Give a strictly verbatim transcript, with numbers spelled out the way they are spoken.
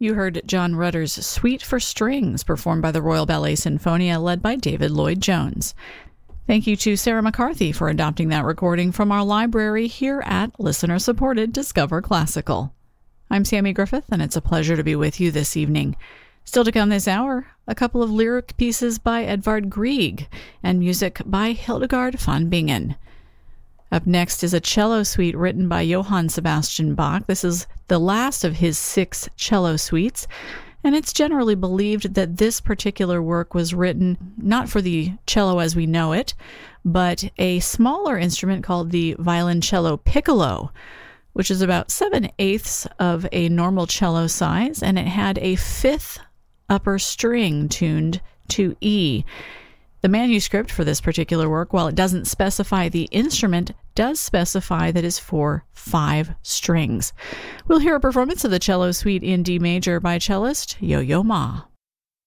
you heard John Rutter's Suite for Strings, performed by the Royal Ballet Sinfonia, led by David Lloyd-Jones. Thank you to Sarah McCarthy for adopting that recording from our library here at listener-supported Discover Classical. I'm Sammy Griffith, and it's a pleasure to be with you this evening. Still to come this hour, a couple of lyric pieces by Edvard Grieg and music by Hildegard von Bingen. Up next is a cello suite written by Johann Sebastian Bach. This is the last of his six cello suites, and it's generally believed that this particular work was written not for the cello as we know it, but a smaller instrument called the violoncello piccolo, which is about seven-eighths of a normal cello size, and it had a fifth upper string tuned to E. The manuscript for this particular work, while it doesn't specify the instrument, does specify that it's for five strings. We'll hear a performance of the cello suite in D major by cellist Yo-Yo Ma.